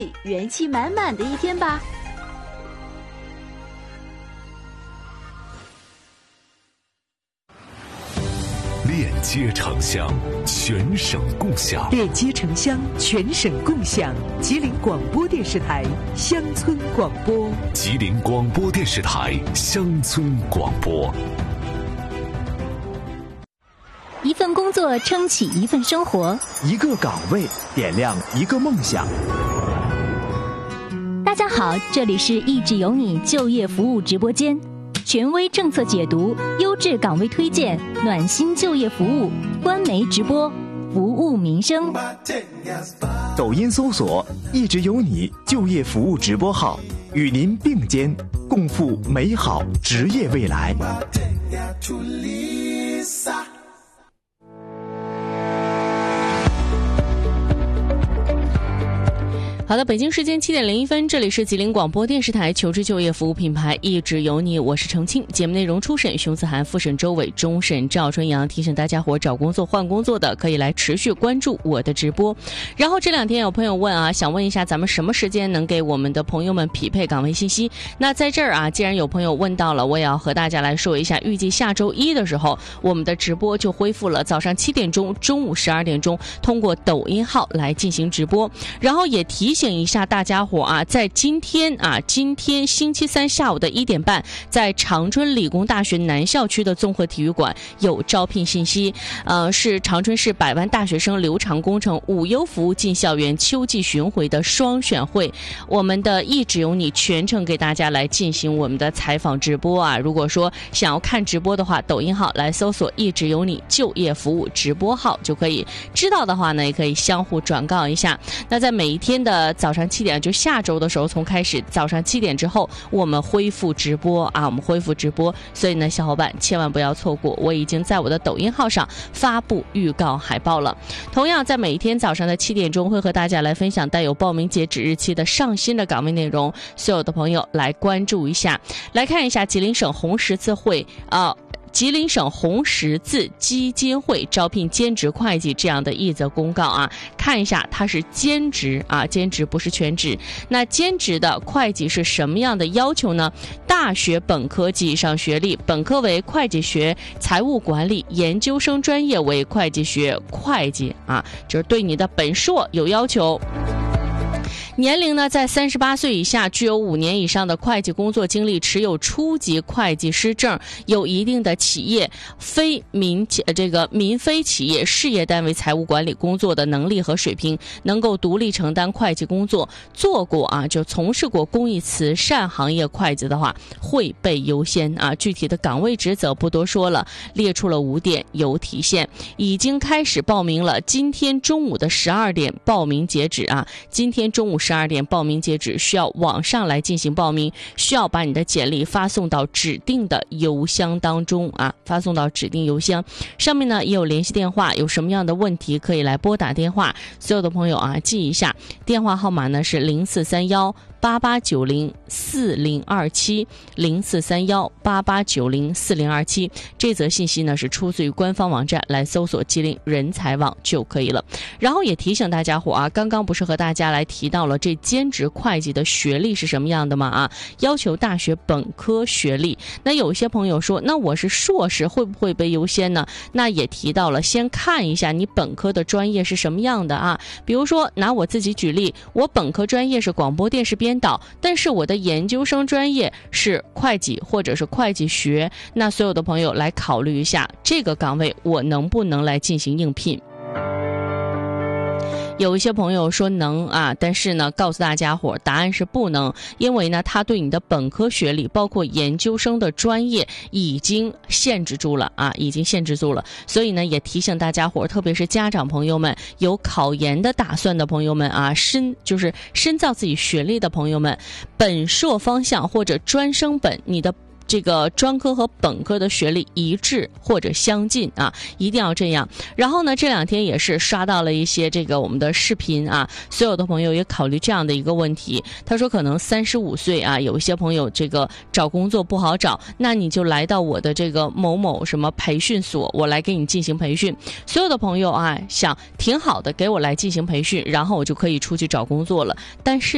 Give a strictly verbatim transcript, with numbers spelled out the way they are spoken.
元气满满的一天吧。 链接城乡，全省共享。 链接城乡，全省共享。吉林广播电视台乡村广播。 吉林广播电视台乡村广播。 一份工作撑起一份生活， 一个岗位点亮一个梦想。 大家好，这里是益智有你就业服务直播间，权威政策解读，优质岗位推荐，暖心就业服务，官媒直播，服务民生。 抖音搜索益智有你就业服务直播号，与您并肩共赴美好职业未来。 好的，北京时间七点零一分，这里是吉林广播电视台求职就业服务品牌益智有你，我是程庆。节目内容初审熊子涵，复审周伟，终审赵春阳。提醒大家伙找工作换工作的可以来持续关注我的直播。然后这两天有朋友问啊，想问一下咱们什么时间能给我们的朋友们匹配岗位信息？那在这儿啊，既然有朋友问到了，我也要和大家来说一下，预计下周一的时候，我们的直播就恢复了，早上七点钟、中午十二点钟，通过抖音号来进行直播。然后也提醒一下大家伙啊，在今天啊，今天星期三下午的一点半，在长春理工大学南校区的综合体育馆有招聘信息，呃，是长春市百万大学生留长工程无忧服务进校园秋季巡回的双选会。我们的益智有你全程给大家来进行我们的采访直播啊。如果说想要看直播的话，抖音号来搜索益智有你就业服务直播号就可以。知道的话呢，也可以相互转告一下。那在每一天的早上七点，就下周的时候，从开始早上七点之后，我们恢复直播啊，我们恢复直播，所以呢，小伙伴千万不要错过。我已经在我的抖音号上发布预告海报了。同样，在每一天早上的七点钟，会和大家来分享带有报名截止日期的上新的岗位内容，所有的朋友来关注一下。来看一下吉林省红十字会啊。吉林省红十字基金会招聘兼职会计这样的一则公告啊，看一下它是兼职啊，兼职不是全职。那兼职的会计是什么样的要求呢？大学本科及以上学历，本科为会计学财务管理，研究生专业为会计学会计啊，就是对你的本硕有要求。年龄呢，在三十八岁以下，具有五年以上的会计工作经历，持有初级会计师证，有一定的企业非民这个民非企业事业单位财务管理工作的能力和水平，能够独立承担会计工作，做过啊就从事过公益慈善行业会计的话，会被优先啊。具体的岗位职责不多说了，列出了五点有体现。已经开始报名了，今天中午的十二点报名截止啊，今天中午十二点报名截止，需要网上来进行报名，需要把你的简历发送到指定的邮箱当中啊，发送到指定邮箱。上面呢也有联系电话，有什么样的问题可以来拨打电话。所有的朋友啊，记一下，电话号码呢是零四三幺八八九零四零二七，零四三幺八八九零四零二七。这则信息呢是出自于官方网站，来搜索吉林人才网就可以了。然后也提醒大家伙啊，刚刚不是和大家来提到了这兼职会计的学历是什么样的吗？啊，要求大学本科学历。那有些朋友说，那我是硕士，会不会被优先呢？那也提到了，先看一下你本科的专业是什么样的啊。比如说拿我自己举例，我本科专业是广播电视编导，但是我的研究生专业是会计或者是会计学。那所有的朋友来考虑一下，这个岗位我能不能来进行应聘。有一些朋友说能啊，但是呢，告诉大家伙，答案是不能，因为呢，他对你的本科学历，包括研究生的专业，已经限制住了啊，已经限制住了。所以呢，也提醒大家伙，特别是家长朋友们，有考研的打算的朋友们啊，深就是深造自己学历的朋友们，本硕方向或者专升本，你的这个专科和本科的学历一致或者相近啊，一定要这样。然后呢，这两天也是刷到了一些这个我们的视频啊，所有的朋友也考虑这样的一个问题。他说可能三十五岁啊，有一些朋友这个找工作不好找，那你就来到我的这个某某什么培训所，我来给你进行培训。所有的朋友啊，想挺好的，给我来进行培训，然后我就可以出去找工作了。但是